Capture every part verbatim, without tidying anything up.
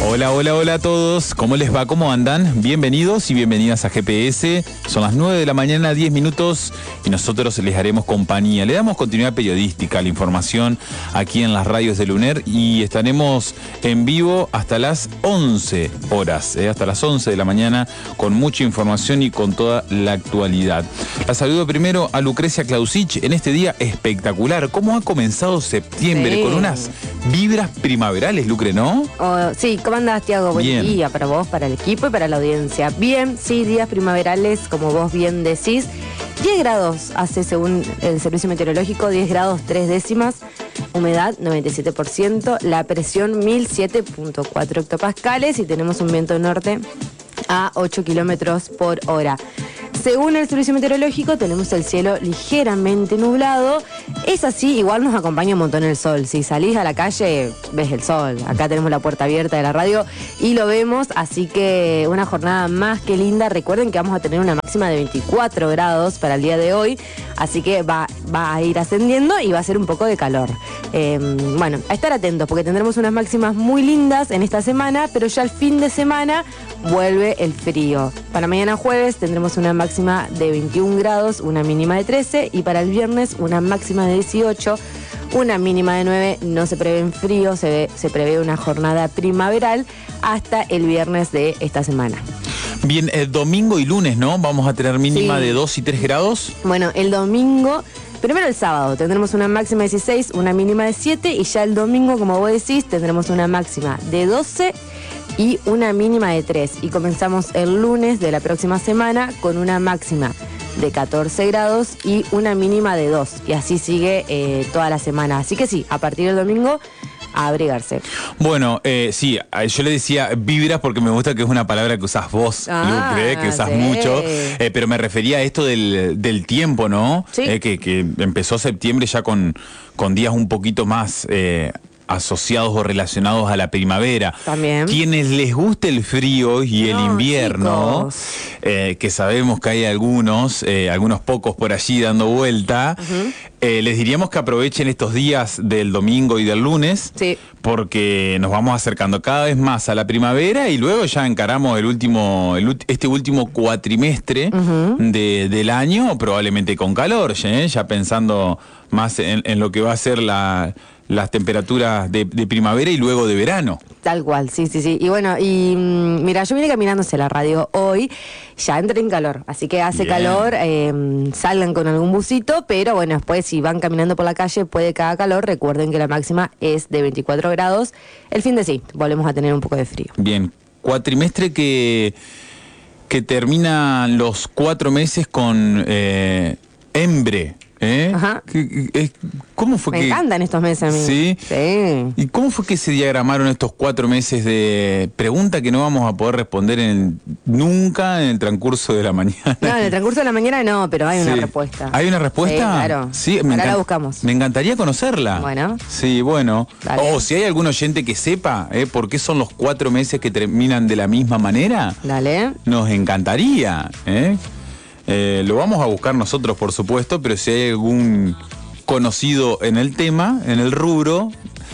Hola, hola, hola a todos. ¿Cómo les va? ¿Cómo andan? Bienvenidos y bienvenidas a G P S. Son las nueve de la mañana, diez minutos, y nosotros les haremos compañía. Le damos continuidad periodística a la información aquí en las radios de Luner y estaremos en vivo hasta las once horas, eh, hasta las once de la mañana, con mucha información y con toda la actualidad. La saludo primero a Lucrecia Clausich en este día espectacular. ¿Cómo ha comenzado septiembre? Sí. Con unas vibras primaverales, Lucre, ¿no? Oh, sí, ¿cómo andás, Tiago? Buen bien. Día para vos, para el equipo y para la audiencia. Bien, sí, días primaverales, como vos bien decís. diez grados hace, según el servicio meteorológico, diez grados tres décimas, humedad noventa y siete por ciento, la presión mil siete punto cuatro hectopascales y tenemos un viento norte a ocho kilómetros por hora. Según el servicio meteorológico, tenemos el cielo ligeramente nublado. Es así, igual nos acompaña un montón el sol. Si salís a la calle, ves el sol. Acá tenemos la puerta abierta de la radio y lo vemos, así que una jornada más que linda. Recuerden que vamos a tener una máxima de veinticuatro grados para el día de hoy, así que va, va a ir ascendiendo y va a ser un poco de calor. Eh, bueno, a estar atentos porque tendremos unas máximas muy lindas en esta semana, pero ya el fin de semana vuelve el frío. Para mañana jueves tendremos una máxima de veintiún grados, una mínima de trece, y para el viernes una máxima de dieciocho, una mínima de nueve. No se prevé en frío, se, ve, se prevé una jornada primaveral hasta el viernes de esta semana. Bien, el domingo y lunes, ¿no? Vamos a tener mínima sí. de dos y tres grados. Bueno, el domingo... Primero el sábado tendremos una máxima de dieciséis, una mínima de siete, y ya el domingo, como vos decís, tendremos una máxima de doce y una mínima de tres. Y comenzamos el lunes de la próxima semana con una máxima de catorce grados y una mínima de dos. Y así sigue eh, toda la semana. Así que sí, a partir del domingo, a abrigarse. Bueno, eh, sí, yo le decía vibras porque me gusta que es una palabra que usás vos, ah, Lucre, que usás sí. mucho, eh, pero me refería a esto del, del tiempo, ¿no? Sí. Eh, que, que empezó septiembre ya con, con días un poquito más... Eh, asociados o relacionados a la primavera. También. Quienes les guste el frío y el no, invierno, eh, que sabemos que hay algunos, eh, algunos pocos por allí dando vuelta, uh-huh. eh, les diríamos que aprovechen estos días del domingo y del lunes, sí. porque nos vamos acercando cada vez más a la primavera y luego ya encaramos el último, el, este último cuatrimestre uh-huh. de, del año, probablemente con calor, ¿eh? Ya pensando más en, en lo que va a ser la... las temperaturas de, de primavera y luego de verano. Tal cual, sí, sí, sí. Y bueno, y mmm, mira, yo vine caminando hacia la radio hoy, ya entré en calor, así que hace Bien. calor, eh, salgan con algún busito, pero bueno, después si van caminando por la calle puede que haga calor. Recuerden que la máxima es de veinticuatro grados. El fin de sí, volvemos a tener un poco de frío. Bien, cuatrimestre que, que termina los cuatro meses con eh, hembre. ¿Eh? Ajá. ¿Cómo fue Me que...? Me encantan estos meses a mí. ¿Sí? Sí. ¿Y cómo fue que se diagramaron estos cuatro meses de pregunta que no vamos a poder responder en, nunca en el transcurso de la mañana? No, en el transcurso de la mañana no, pero hay sí. una respuesta. ¿Hay una respuesta? Sí, claro. Sí, me Ahora la buscamos. Me encantaría conocerla. Bueno. Sí, bueno. Dale. O si hay algún oyente que sepa ¿eh? por qué son los cuatro meses que terminan de la misma manera. Dale. Nos encantaría, ¿eh? Eh, lo vamos a buscar nosotros, por supuesto, pero si hay algún conocido en el tema, en el rubro...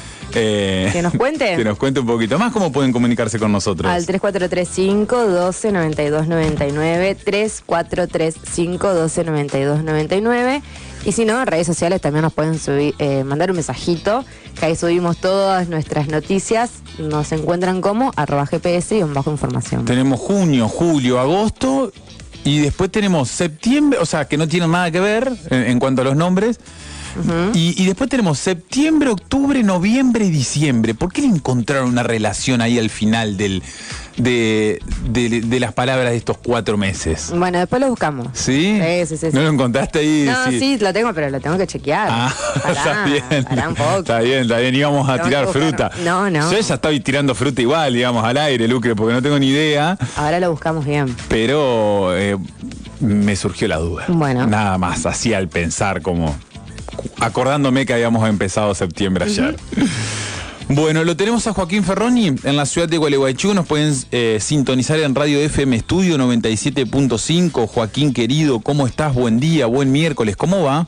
Eh, que nos cuente. Que nos cuente un poquito más. ¿Cómo pueden comunicarse con nosotros? Al tres cuatro tres cinco, uno dos, nueve dos nueve nueve, tres cuatro tres cinco, uno dos, nueve dos nueve nueve. Y si no, en redes sociales también nos pueden subir, eh, mandar un mensajito, que ahí subimos todas nuestras noticias. Nos encuentran como arroba G P S y un bajo información. Tenemos junio, julio, agosto... Y después tenemos septiembre, o sea, que no tiene nada que ver en, en cuanto a los nombres. Uh-huh. y, y después tenemos septiembre, octubre, noviembre y diciembre. ¿Por qué le encontraron una relación ahí al final del, de, de, de las palabras de estos cuatro meses? Bueno, después lo buscamos. ¿Sí? Sí, sí, sí. ¿No sí. lo encontraste ahí? No, sí. sí, lo tengo, pero lo tengo que chequear. Ah, pará, está bien. Pará un poco. Está bien, está bien. Íbamos a tirar fruta. No, no. Yo ya estaba tirando fruta igual, digamos, al aire, Lucre, porque no tengo ni idea. Ahora lo buscamos bien. Pero eh, me surgió la duda. Bueno. Nada más, así al pensar como... acordándome que habíamos empezado septiembre ayer. Uh-huh. Bueno, lo tenemos a Joaquín Ferroni en la ciudad de Gualeguaychú. Nos pueden eh, sintonizar en Radio F M Estudio noventa y siete punto cinco. Joaquín, querido, ¿cómo estás? Buen día, buen miércoles, ¿cómo va?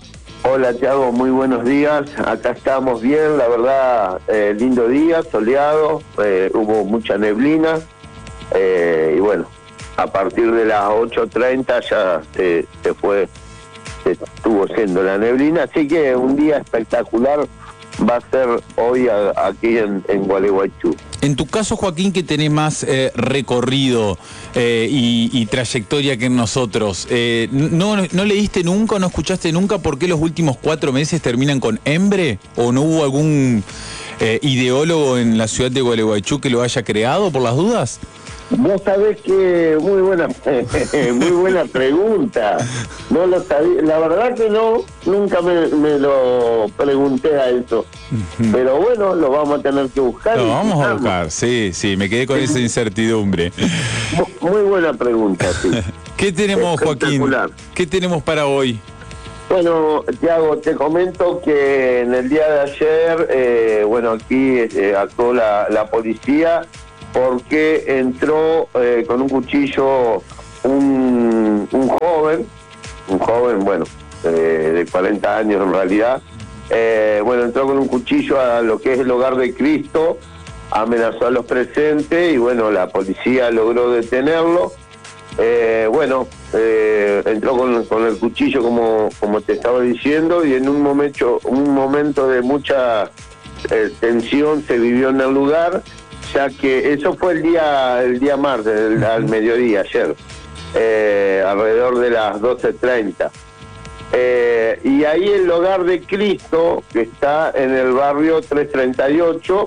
Hola Thiago, muy buenos días. Acá estamos bien, la verdad, eh, lindo día, soleado, eh, hubo mucha neblina eh, y bueno, a partir de las ocho treinta ya se, se fue, se estuvo siendo la neblina, así que un día espectacular va a ser hoy a, aquí en, en Gualeguaychú. En tu caso, Joaquín, que tenés más eh, recorrido eh, y, y trayectoria que nosotros, eh, ¿no, ¿no leíste nunca o no escuchaste nunca por qué los últimos cuatro meses terminan con hembre? ¿O no hubo algún eh, ideólogo en la ciudad de Gualeguaychú que lo haya creado, por las dudas? Vos sabés que muy buena, muy buena pregunta. No lo sabía, la verdad que no, nunca me, me lo pregunté a eso. Pero bueno, lo vamos a tener que buscar. Lo vamos a buscar, sí, sí, me quedé con esa incertidumbre. Muy buena pregunta, sí. ¿Qué tenemos, Joaquín? ¿Qué tenemos para hoy? Bueno, Thiago, te comento que en el día de ayer, eh, bueno, aquí eh, actuó la, la policía porque entró eh, con un cuchillo un, un joven, un joven, bueno, eh, de cuarenta años en realidad, eh, bueno, entró con un cuchillo a lo que es el Hogar de Cristo, amenazó a los presentes y bueno, la policía logró detenerlo. Eh, bueno, eh, entró con, con el cuchillo como, como te estaba diciendo y en un momento, un momento de mucha eh, tensión se vivió en el lugar, ya que eso fue el día el día martes, el, al mediodía, ayer, eh, alrededor de las doce treinta. Eh, y ahí el Hogar de Cristo, que está en el barrio trescientos treinta y ocho,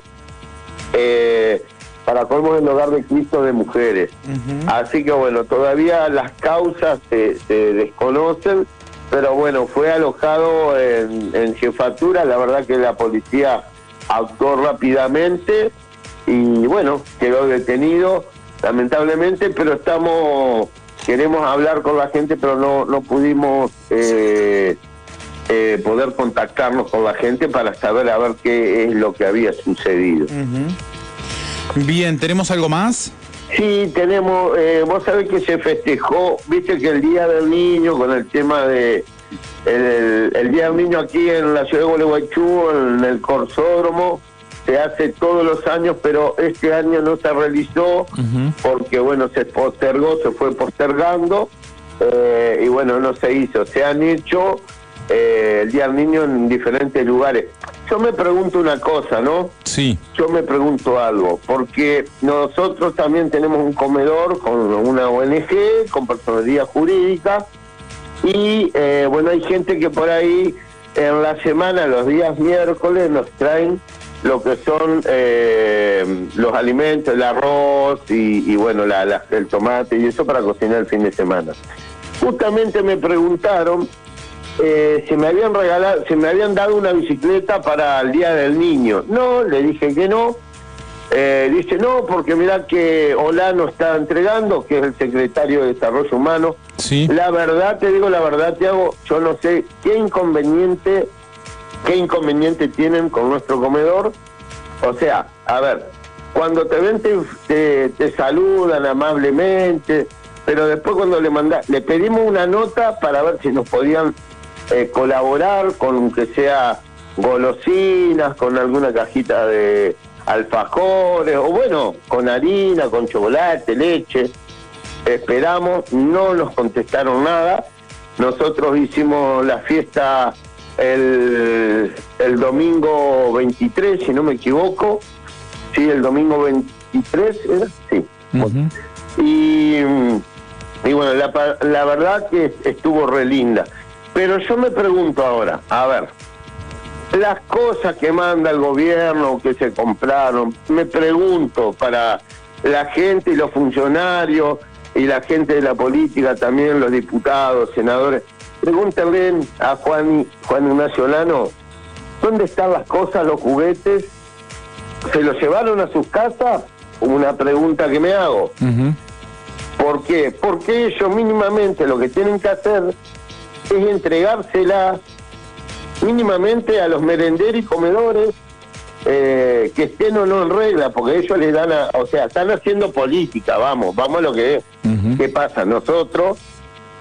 eh, para colmo el Hogar de Cristo de mujeres. Uh-huh. Así que bueno, todavía las causas se, se desconocen, pero bueno, fue alojado en, en jefatura, la verdad que la policía actuó rápidamente y bueno, quedó detenido, lamentablemente, pero estamos, queremos hablar con la gente, pero no, no pudimos eh, eh, poder contactarnos con la gente para saber a ver qué es lo que había sucedido. Uh-huh. Bien, ¿tenemos algo más? Sí, tenemos, eh, vos sabés que se festejó, viste que el Día del Niño, con el tema de el, el Día del Niño aquí en la ciudad de Gualeguaychú, en el Corsódromo, se hace todos los años, pero este año no se realizó, uh-huh, porque bueno, se postergó, se fue postergando, eh, y bueno, no se hizo. Se han hecho eh, el Día del Niño en diferentes lugares. Yo me pregunto una cosa, ¿no? Sí. Yo me pregunto algo, porque nosotros también tenemos un comedor con una O N G, con personalidad jurídica, y eh, bueno, hay gente que por ahí en la semana, los días miércoles, nos traen lo que son eh, los alimentos, el arroz y, y bueno, la, la, el tomate y eso para cocinar el fin de semana. Justamente me preguntaron eh, si me habían regalado, si me habían dado una bicicleta para el Día del Niño. No, le dije que no. Eh, dice, no, porque mirá que Olano está entregando, que es el secretario de Desarrollo Humano. Sí. La verdad, te digo la verdad, Thiago, yo no sé qué inconveniente... ¿Qué inconveniente tienen con nuestro comedor? O sea, a ver, cuando te ven te, te, te saludan amablemente, pero después cuando le manda, le pedimos una nota para ver si nos podían eh, colaborar con que sea golosinas, con alguna cajita de alfajores, o bueno, con harina, con chocolate, leche. Esperamos, no nos contestaron nada. Nosotros hicimos la fiesta El, el domingo veintitrés, si no me equivoco. Sí, el domingo veintitrés, ¿era? Sí. Uh-huh. Y, y bueno, la, la verdad que estuvo re linda. Pero yo me pregunto ahora, a ver, las cosas que manda el gobierno, que se compraron, me pregunto para la gente y los funcionarios y la gente de la política también, los diputados, senadores, pregúntenle a Juan, Juan Ignacio Lano, ¿dónde están las cosas, los juguetes? ¿Se los llevaron a sus casas? Una pregunta que me hago. Uh-huh. ¿Por qué? Porque ellos mínimamente lo que tienen que hacer es entregársela mínimamente a los merenderos y comedores eh, que estén o no en regla, porque ellos les dan, a, o sea, están haciendo política, vamos, vamos a lo que es. Uh-huh. ¿Qué pasa? Nosotros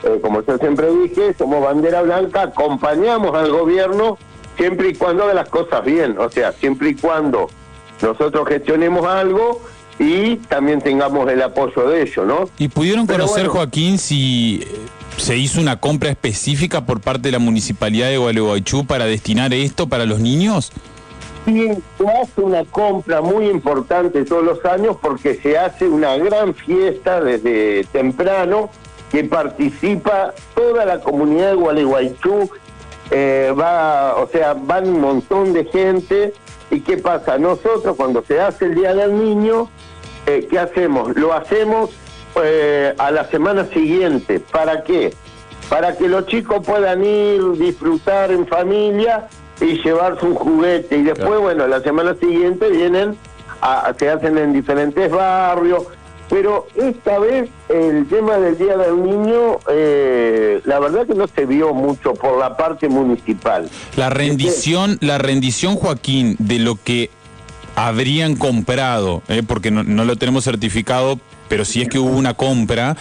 eh, como yo siempre dije, somos bandera blanca, acompañamos al gobierno siempre y cuando haga las cosas bien, o sea, siempre y cuando nosotros gestionemos algo y también tengamos el apoyo de ellos, ¿no? ¿Y pudieron Pero conocer, bueno, Joaquín, si se hizo una compra específica por parte de la Municipalidad de Gualeguaychú para destinar esto para los niños? Sí, se hace una compra muy importante todos los años porque se hace una gran fiesta desde temprano que participa toda la comunidad de Gualeguaychú, eh, va, o sea, van un montón de gente. ¿Y qué pasa? Nosotros cuando se hace el Día del Niño, eh, ¿qué hacemos? Lo hacemos eh, a la semana siguiente. ¿Para qué? Para que los chicos puedan ir, disfrutar en familia y llevarse un juguete. Y después, claro, bueno, la semana siguiente vienen, a, se hacen en diferentes barrios. Pero esta vez el tema del Día del Niño, eh, la verdad que no se vio mucho por la parte municipal. La rendición, la rendición, Joaquín, de lo que habrían comprado, eh, porque no, no lo tenemos certificado, pero si es que hubo una compra,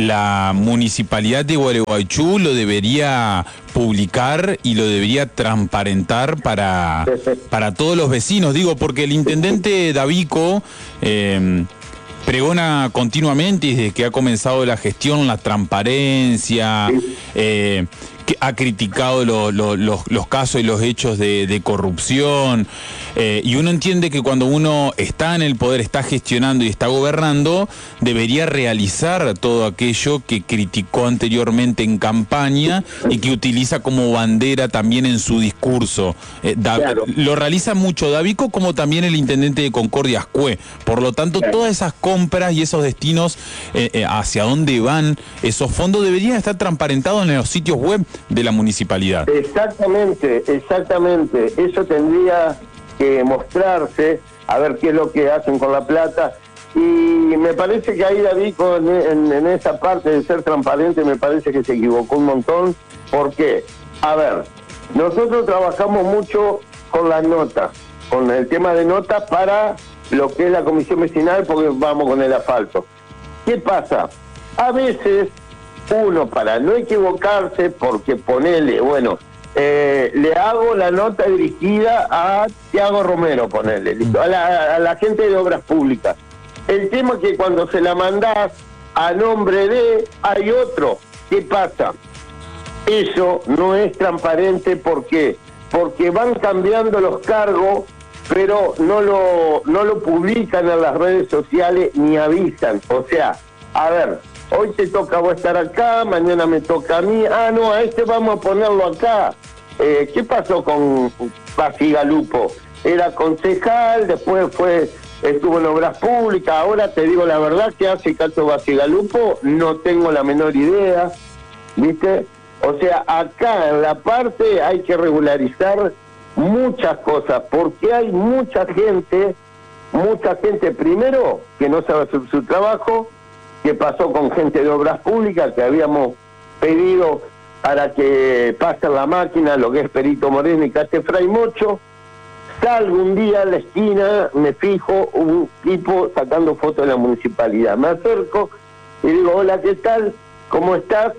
la Municipalidad de Gualeguaychú lo debería publicar y lo debería transparentar para, para todos los vecinos. Digo, porque el intendente Davico eh, pregona continuamente desde que ha comenzado la gestión, la transparencia, eh, que ha criticado lo, lo, los, los casos y los hechos de, de corrupción, eh, y uno entiende que cuando uno está en el poder, está gestionando y está gobernando, debería realizar todo aquello que criticó anteriormente en campaña y que utiliza como bandera también en su discurso. Eh, da, claro. Lo realiza mucho Davico como también el intendente de Concordia, Ascue. Por lo tanto, claro, todas esas compras y esos destinos, eh, eh, hacia dónde van esos fondos, deberían estar transparentados en los sitios web de la municipalidad. Exactamente, exactamente. Eso tendría que mostrarse, a ver qué es lo que hacen con la plata. Y me parece que ahí David, en, en, en esa parte de ser transparente, me parece que se equivocó un montón. ¿Por qué? A ver, nosotros trabajamos mucho con las notas, con el tema de notas para lo que es la comisión vecinal, porque vamos con el asfalto. ¿Qué pasa? A veces uno, para no equivocarse, porque ponele, bueno, eh, le hago la nota dirigida a Tiago Romero, ponele, a la, a la gente de Obras Públicas. El tema es que cuando se la mandás a nombre de, hay otro. ¿Qué pasa? Eso no es transparente. ¿Por qué? Porque van cambiando los cargos, pero no lo, no lo publican en las redes sociales ni avisan. O sea, a ver, hoy te toca a vos estar acá, mañana me toca a mí. Ah, no, a este vamos a ponerlo acá. Eh, ¿Qué pasó con Basigalupo? Era concejal, después fue estuvo en Obras Públicas. Ahora te digo la verdad, ¿qué hace Cato Basigalupo? No tengo la menor idea, ¿viste? O sea, acá en la parte hay que regularizar muchas cosas, porque hay mucha gente, mucha gente primero que no sabe hacer su trabajo, que pasó con gente de Obras Públicas, que habíamos pedido para que pasen la máquina, lo que es Perito Moreno y Cate Fray Mocho. Salgo un día a la esquina, me fijo, un tipo sacando fotos de la municipalidad. Me acerco y digo, hola, ¿qué tal? ¿Cómo estás?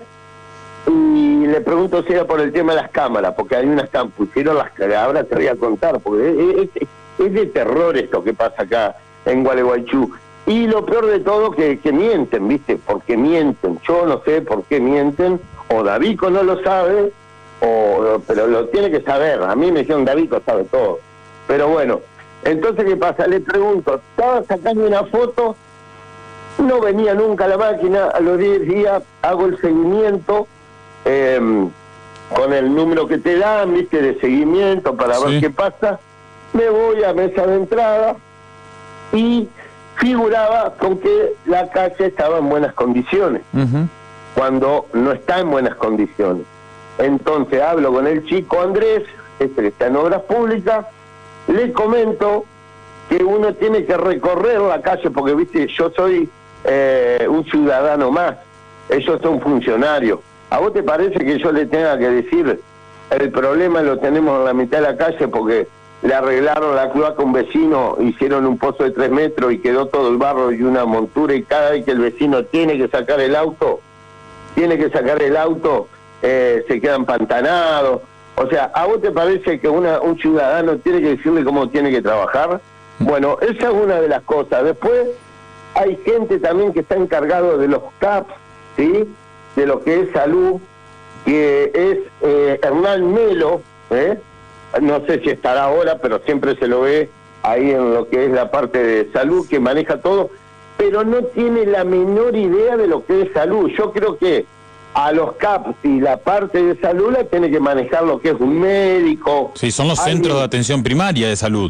Y le pregunto si era por el tema de las cámaras, porque hay unas cámaras, pusieron las cámaras, ahora te voy a contar, porque es, es, es de terror esto que pasa acá en Gualeguaychú. Y lo peor de todo, que, que mienten, ¿viste? Porque mienten. Yo no sé por qué mienten, o Davico no lo sabe, o pero lo tiene que saber. A mí me dijeron, Davico sabe todo. Pero bueno, entonces, ¿qué pasa? Le pregunto, estaba sacando una foto, no venía nunca la máquina, a los diez días hago el seguimiento, eh, con el número que te dan, ¿viste? De seguimiento, para sí. ver qué pasa. Me voy a mesa de entrada y figuraba con que la calle estaba en buenas condiciones, uh-huh. cuando no está en buenas condiciones. Entonces hablo con el chico Andrés, este que está en Obras Públicas, le comento que uno tiene que recorrer la calle, porque viste, yo soy eh, un ciudadano más, ellos son funcionarios. ¿A vos te parece que yo le tenga que decir el problema lo tenemos en la mitad de la calle porque le arreglaron la cloaca a un vecino, hicieron un pozo de tres metros y quedó todo el barro y una montura, y cada vez que el vecino tiene que sacar el auto, tiene que sacar el auto, eh, se queda empantanado. O sea, ¿a vos te parece que una, un ciudadano tiene que decirle cómo tiene que trabajar? Bueno, esa es una de las cosas. Después hay gente también que está encargado de los C A P, ¿sí? De lo que es salud, que es eh, Hernán Melo, ¿eh? No sé si estará ahora, pero siempre se lo ve ahí en lo que es la parte de salud, que maneja todo, pero no tiene la menor idea de lo que es salud. Yo creo que a los C A P y la parte de salud la tiene que manejar lo que es un médico. Sí, son los alguien... centros de atención primaria de salud.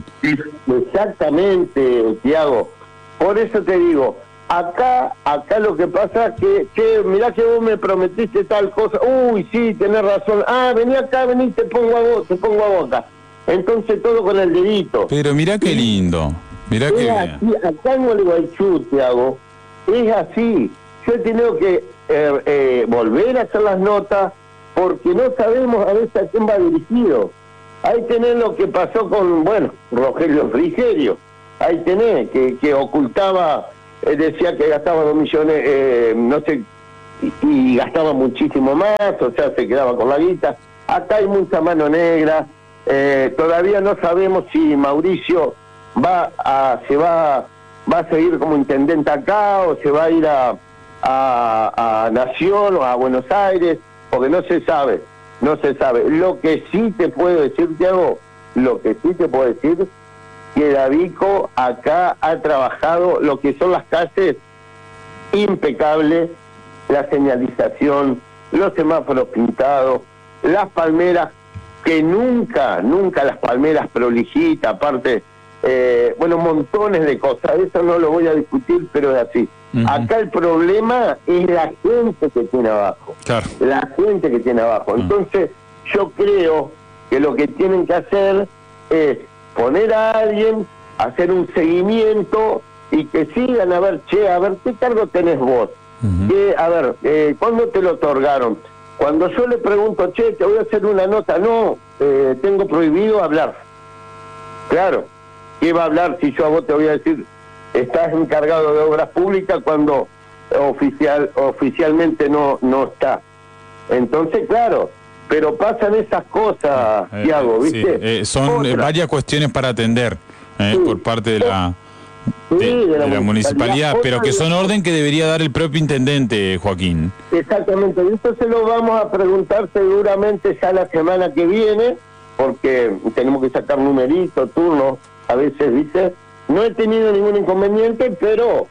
Exactamente, Tiago. Por eso te digo, acá acá lo que pasa es que, che, mirá que vos me prometiste tal cosa. Uy, sí, tenés razón. Ah, vení acá, vení, te pongo a vos, te pongo a boca. Entonces todo con el dedito. Pero mirá qué lindo. Mirá es qué así, acá en Gualeguaychú, Tiago, es así. Yo he tenido que eh, eh, volver a hacer las notas porque no sabemos a veces a quién va dirigido. Ahí tenés lo que pasó con, bueno, Rogelio Frigerio. Ahí tenés, que, que ocultaba, eh, decía que gastaba dos millones, eh, no sé, y, y gastaba muchísimo más, o sea, se quedaba con la guita. Acá hay mucha mano negra. Eh, todavía no sabemos si Mauricio va a, se va, va a seguir como intendente acá o se va a ir a, a, a Nación o a Buenos Aires, porque no se sabe, no se sabe. Lo que sí te puedo decir, Tiago, lo que sí te puedo decir, que Davico acá ha trabajado lo que son las calles impecables, la señalización, los semáforos pintados, las palmeras, que nunca, nunca las palmeras prolijitas, aparte, eh, bueno, montones de cosas, eso no lo voy a discutir, pero es así. Uh-huh. Acá el problema es la gente que tiene abajo, claro. La gente que tiene abajo. Uh-huh. Entonces, yo creo que lo que tienen que hacer es poner a alguien, hacer un seguimiento y que sigan a ver, che, a ver, ¿qué cargo tenés vos? Uh-huh. Que, a ver, eh, ¿cuándo te lo otorgaron? Cuando yo le pregunto, che, te voy a hacer una nota, no, eh, tengo prohibido hablar. Claro, ¿qué va a hablar si yo a vos te voy a decir, estás encargado de obras públicas cuando oficial oficialmente no, no está? Entonces, claro, pero pasan esas cosas, eh, Tiago, ¿viste? Sí, eh, son eh, varias cuestiones para atender eh, sí. por parte de la... De, sí, de, la, de la municipalidad, pero que son orden que debería dar el propio intendente, Joaquín. Exactamente, esto se lo vamos a preguntar seguramente ya la semana que viene, porque tenemos que sacar numeritos, turnos, a veces, ¿viste? No he tenido ningún inconveniente, pero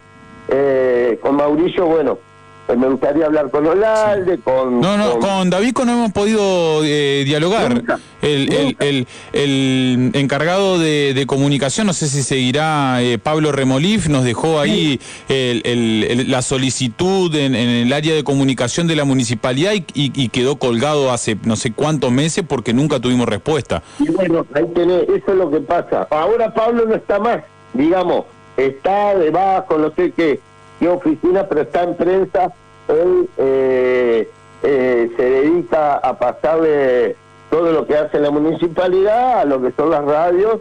eh, con Mauricio, bueno, me gustaría hablar con Olalde, sí. con... No, no, con, con Davico no hemos podido eh, dialogar. Nunca, el, nunca. El, el, el encargado de, de comunicación, no sé si seguirá eh, Pablo Remolif, nos dejó ahí el, el, el, la solicitud en, en el área de comunicación de la municipalidad y, y, y quedó colgado hace no sé cuántos meses porque nunca tuvimos respuesta. Y bueno, ahí tenés, eso es lo que pasa. Ahora Pablo no está más, digamos, está debajo, no sé qué, qué oficina, pero está en prensa. Él eh, eh, se dedica a pasarle todo lo que hace la municipalidad a lo que son las radios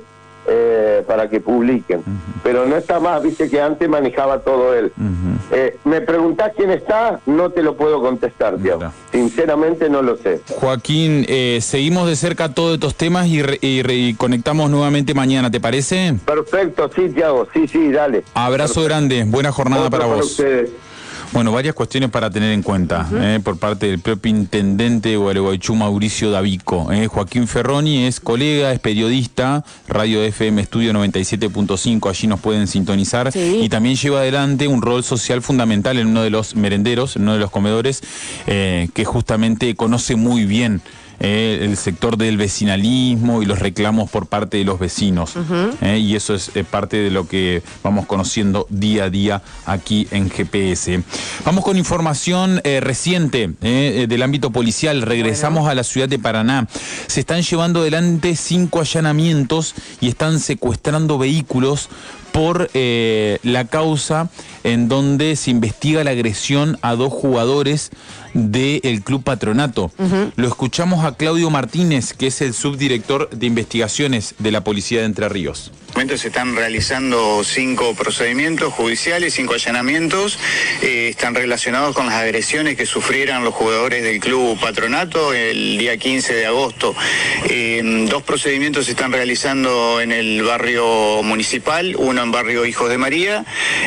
eh, para que publiquen. Uh-huh. Pero no está más, viste que antes manejaba todo él. Uh-huh. Eh, me preguntás quién está, no te lo puedo contestar, tío. Mira. Sinceramente no lo sé. Joaquín, eh, seguimos de cerca todos estos temas y, re, y, re, y conectamos nuevamente mañana, ¿te parece? Perfecto, sí, Tiago, sí, sí, dale. Abrazo Perfecto. Grande, buena jornada Otro para, para vos. Ustedes. Bueno, varias cuestiones para tener en cuenta uh-huh. eh, por parte del propio intendente de Gualeguaychú, Mauricio Davico. Eh. Joaquín Ferroni es colega, es periodista, Radio F M Estudio noventa y siete punto cinco, allí nos pueden sintonizar. Sí. Y también lleva adelante un rol social fundamental en uno de los merenderos, en uno de los comedores, eh, que justamente conoce muy bien Eh, el sector del vecinalismo y los reclamos por parte de los vecinos. Uh-huh. eh, y eso es eh, parte de lo que vamos conociendo día a día aquí en G P S. Vamos con información eh, reciente eh, del ámbito policial. Regresamos bueno. a la ciudad de Paraná. Se están llevando adelante cinco allanamientos y están secuestrando vehículos por eh, la causa en donde se investiga la agresión a dos jugadores del Club Patronato. Uh-huh. Lo escuchamos a Claudio Martínez, que es el subdirector de investigaciones de la Policía de Entre Ríos. Se están realizando cinco procedimientos judiciales, cinco allanamientos, eh, están relacionados con las agresiones que sufrieron los jugadores del Club Patronato el día quince de agosto. Eh, dos procedimientos se están realizando en el barrio municipal, uno en barrio Hijos de María,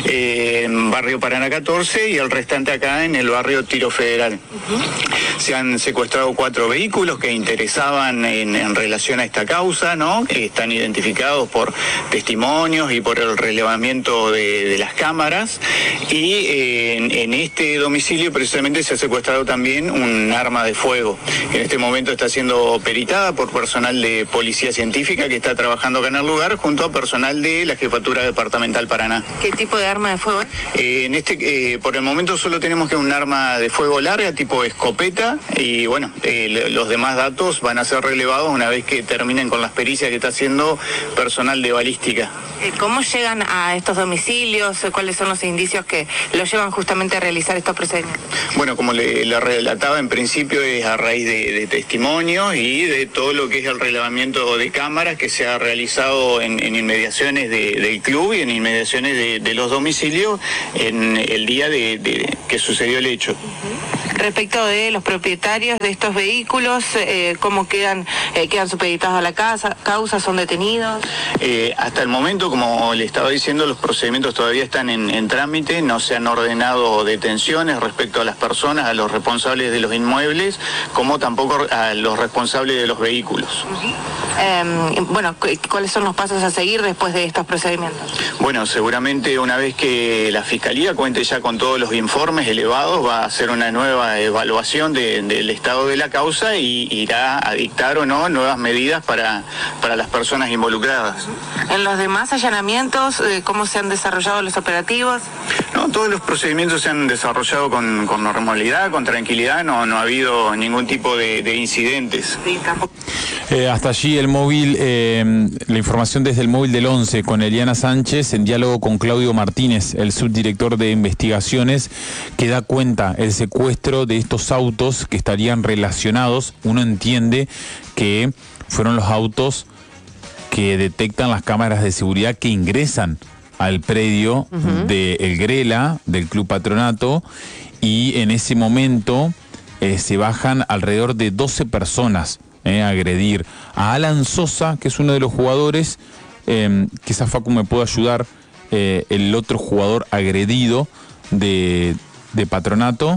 eh, en barrio Paraná catorce y el restante acá en el barrio Tiro Federal. Uh-huh. Se han secuestrado cuatro vehículos que interesaban en, en relación a esta causa, ¿no? Que están identificados por testimonios y por el relevamiento de, de las cámaras, y eh, en, en este domicilio precisamente se ha secuestrado también un arma de fuego, que en este momento está siendo peritada por personal de policía científica que está trabajando acá en el lugar junto a personal de la Jefatura Departamental Paraná. ¿Qué tipo de arma de fuego? Eh, en este, eh, por el momento solo tenemos que un arma de fuego larga tipo escopeta, y bueno, eh, los demás datos van a ser relevados una vez que terminen con las pericias que está haciendo personal de balística. ¿Cómo llegan a estos domicilios? ¿Cuáles son los indicios que los llevan justamente a realizar estos procedimientos? Bueno, como le, le relataba, en principio es a raíz de, de testimonios y de todo lo que es el relevamiento de cámaras que se ha realizado en, en inmediaciones de, del club y en inmediaciones de, de los domicilios en el día de, de que sucedió el hecho. Uh-huh. Respecto de los propietarios de estos vehículos, eh, ¿cómo quedan, eh, quedan supeditados a la casa, causa? ¿Son detenidos? Eh, hasta el momento, como le estaba diciendo, los procedimientos todavía están en, en trámite, no se han ordenado detenciones respecto a las personas, a los responsables de los inmuebles, como tampoco a los responsables de los vehículos. Uh-huh. eh, bueno, ¿cuáles son los pasos a seguir después de estos procedimientos? Bueno, seguramente una vez que la Fiscalía cuente ya con todos los informes elevados, va a hacer una nueva evaluación de, del estado de la causa y irá a dictar o no nuevas medidas para, para las personas involucradas. En los demás allanamientos, ¿cómo se han desarrollado los operativos? No, todos los procedimientos se han desarrollado con, con normalidad, con tranquilidad, no, no ha habido ningún tipo de, de incidentes. Sí, tampoco. Eh, hasta allí el móvil, eh, la información desde el móvil del once con Eliana Sánchez en diálogo con Claudio Martínez, el subdirector de investigaciones, que da cuenta el secuestro de estos autos que estarían relacionados. Uno entiende que fueron los autos que detectan las cámaras de seguridad que ingresan al predio uh-huh. de El Grela, del Club Patronato, y en ese momento eh, se bajan alrededor de doce personas eh, a agredir a Alan Sosa, que es uno de los jugadores, eh, quizás Facu me pueda ayudar, eh, el otro jugador agredido de, de Patronato,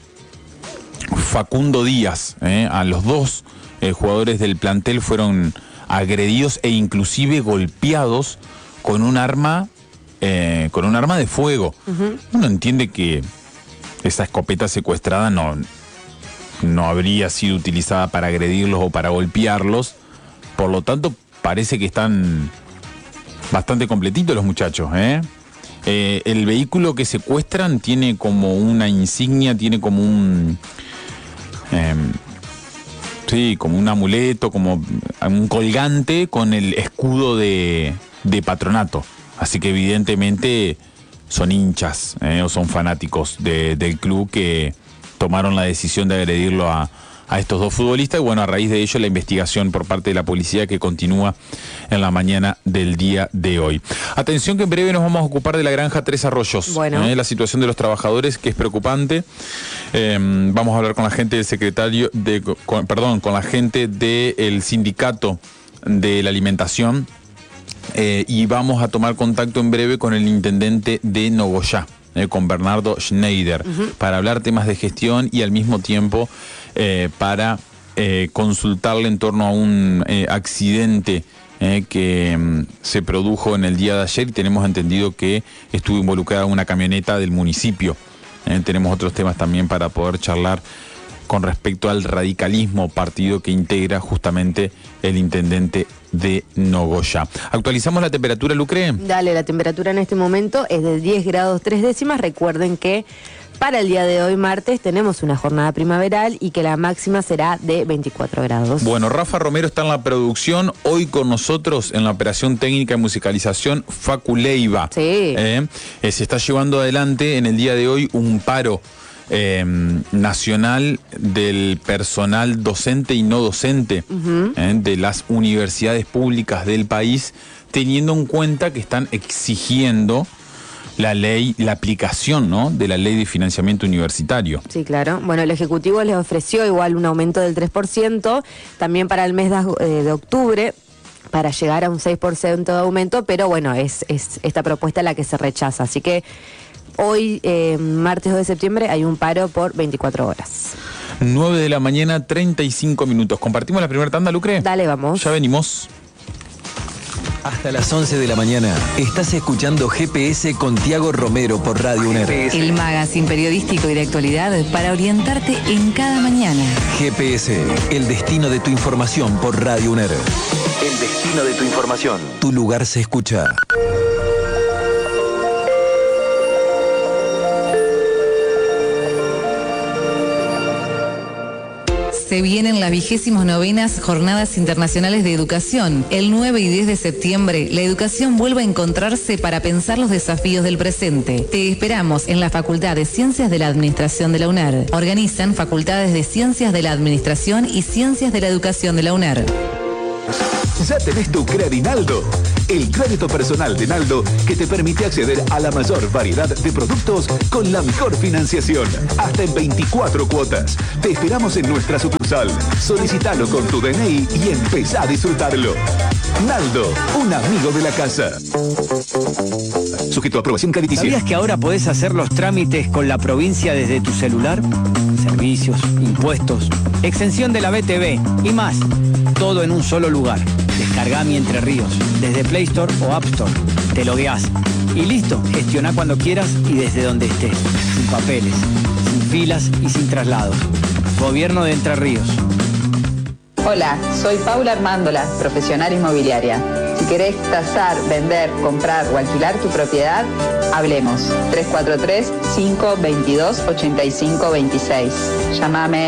Facundo Díaz, eh, a los dos eh, jugadores del plantel fueron agredidos e inclusive golpeados con un arma eh, con un arma de fuego. Uh-huh. Uno entiende que esa escopeta secuestrada no, no habría sido utilizada para agredirlos o para golpearlos, por lo tanto parece que están bastante completitos los muchachos, ¿eh? Eh, el vehículo que secuestran tiene como una insignia, tiene como un eh, sí, como un amuleto, como un colgante con el escudo de, de Patronato. Así que evidentemente son hinchas eh, o son fanáticos de, del club que tomaron la decisión de agredirlo a, a estos dos futbolistas. Y bueno, a raíz de ello la investigación por parte de la policía que continúa en la mañana del día de hoy. Atención que en breve nos vamos a ocupar de la granja Tres Arroyos. Bueno. Eh, la situación de los trabajadores, que es preocupante. Eh, vamos a hablar con la gente del secretario, de, con, perdón, con la gente del sindicato de la alimentación. Eh, y vamos a tomar contacto en breve con el intendente de Nogoyá, eh, con Bernardo Schneider, uh-huh. para hablar temas de gestión y al mismo tiempo eh, para eh, consultarle en torno a un eh, accidente eh, que mm, se produjo en el día de ayer y tenemos entendido que estuvo involucrada una camioneta del municipio. Eh, tenemos otros temas también para poder charlar con respecto al radicalismo, partido que integra justamente el intendente de Nogoyá. ¿Actualizamos la temperatura, Lucre? Dale, la temperatura en este momento es de diez grados tres décimas. Recuerden que para el día de hoy, martes, tenemos una jornada primaveral y que la máxima será de veinticuatro grados. Bueno, Rafa Romero está en la producción. Hoy con nosotros en la operación técnica y musicalización, Facu Leiva. Sí. Eh, eh, se está llevando adelante en el día de hoy un paro Eh, nacional del personal docente y no docente uh-huh. eh, de las universidades públicas del país, teniendo en cuenta que están exigiendo la ley, la aplicación, ¿no?, de la ley de financiamiento universitario. Sí, claro. Bueno, el Ejecutivo les ofreció igual un aumento del tres por ciento, también para el mes de, eh, de octubre, para llegar a un seis por ciento de aumento, pero bueno, es, es esta propuesta la que se rechaza. Así que hoy, eh, martes dos de septiembre, hay un paro por veinticuatro horas. nueve de la mañana, treinta y cinco minutos. ¿Compartimos la primera tanda, Lucre? Dale, vamos. Ya venimos. Hasta las once de la mañana estás escuchando G P S con Tiago Romero por Radio UNER. El magazine periodístico y de actualidad para orientarte en cada mañana. G P S, el destino de tu información por Radio UNER. El destino de tu información. Tu lugar se escucha. Se vienen las vigésimos novenas Jornadas Internacionales de Educación. El nueve y diez de septiembre, la educación vuelve a encontrarse para pensar los desafíos del presente. Te esperamos en la Facultad de Ciencias de la Administración de la UNER. Organizan Facultades de Ciencias de la Administración y Ciencias de la Educación de la UNER. Ya tenés tu Credinaldo, el crédito personal de Naldo que te permite acceder a la mayor variedad de productos con la mejor financiación, hasta en veinticuatro cuotas. Te esperamos en nuestra sucursal. Solicitalo con tu D N I y empezá a disfrutarlo. Naldo, un amigo de la casa. Sujeto a aprobación crediticia. ¿Sabías que ahora podés hacer los trámites con la provincia desde tu celular? Servicios, impuestos, exención de la B T V y más. Todo en un solo lugar. Descargá Mi Entre Ríos desde Play Store o App Store. Te logueás y listo. Gestioná cuando quieras y desde donde estés. Sin papeles, sin filas y sin traslados. Gobierno de Entre Ríos. Hola, soy Paula Armándola, profesional inmobiliaria. Si querés tasar, vender, comprar o alquilar tu propiedad, hablemos. tres cuatro tres, cinco dos dos, ocho cinco dos seis. Llámame.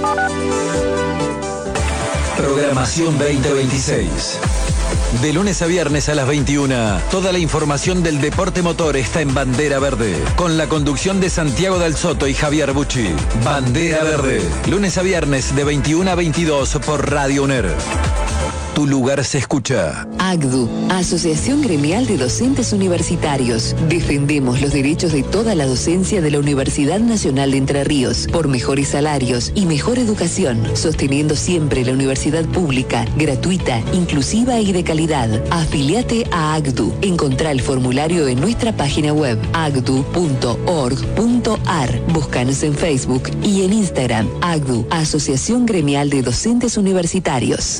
Programación veinte veintiséis. De lunes a viernes a las veintiuna, toda la información del deporte motor está en Bandera Verde, con la conducción de Santiago Del Soto y Javier Bucci. Bandera Verde, lunes a viernes de veintiuna a veintidós por Radio UNER. Tu lugar se escucha. A C D U, Asociación Gremial de Docentes Universitarios. Defendemos los derechos de toda la docencia de la Universidad Nacional de Entre Ríos por mejores salarios y mejor educación, sosteniendo siempre la universidad pública, gratuita, inclusiva y de calidad. Afiliate a A C D U. Encontrá el formulario en nuestra página web a c d u punto org punto a r. Búscanos en Facebook y en Instagram. A C D U, Asociación Gremial de Docentes Universitarios.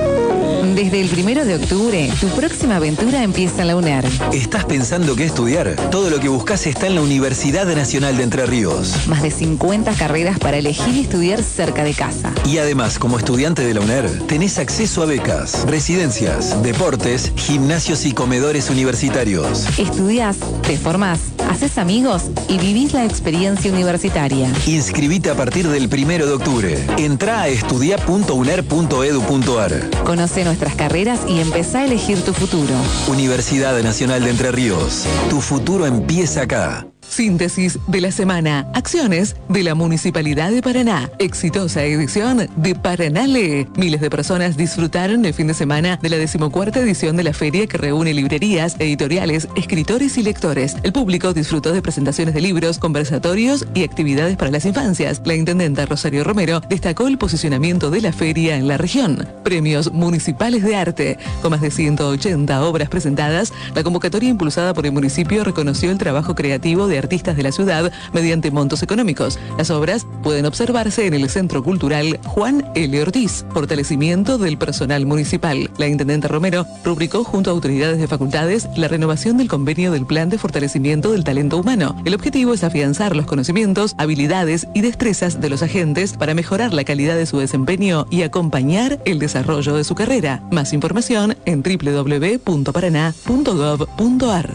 Desde el primero de octubre, tu próxima aventura empieza en la UNER. ¿Estás pensando qué estudiar? Todo lo que buscas está en la Universidad Nacional de Entre Ríos. Más de cincuenta carreras para elegir y estudiar cerca de casa. Y además, como estudiante de la UNER, tenés acceso a becas, residencias, deportes, gimnasios y comedores universitarios. Estudiás, te formás, haces amigos y vivís la experiencia universitaria. Inscribite a partir del primero de octubre. Entrá a estudia punto uner punto edu punto a r. Conoce nuestras carreras y empezá a elegir tu futuro. Universidad Nacional de Entre Ríos. Tu futuro empieza acá. Síntesis de la semana. Acciones de la Municipalidad de Paraná. Exitosa edición de Paraná Lee. Miles de personas disfrutaron el fin de semana de la decimocuarta edición de la feria que reúne librerías, editoriales, escritores y lectores. El público disfrutó de presentaciones de libros, conversatorios y actividades para las infancias. La intendenta Rosario Romero destacó el posicionamiento de la feria en la región. Premios municipales de arte. Con más de ciento ochenta obras presentadas, la convocatoria impulsada por el municipio reconoció el trabajo creativo de artistas de la ciudad mediante montos económicos. Las obras pueden observarse en el Centro Cultural Juan L. Ortiz. Fortalecimiento del personal municipal. La intendenta Romero rubricó junto a autoridades de facultades la renovación del convenio del Plan de Fortalecimiento del Talento Humano. El objetivo es afianzar los conocimientos, habilidades y destrezas de los agentes para mejorar la calidad de su desempeño y acompañar el desarrollo de su carrera. Más información en doble u doble u doble u punto paraná punto gov punto a r.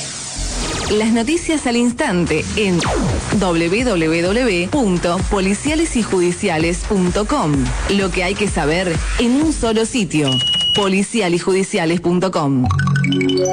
Las noticias al instante en doble u doble u doble u punto policiales y judiciales punto com. Lo que hay que saber en un solo sitio. policial y judiciales punto com.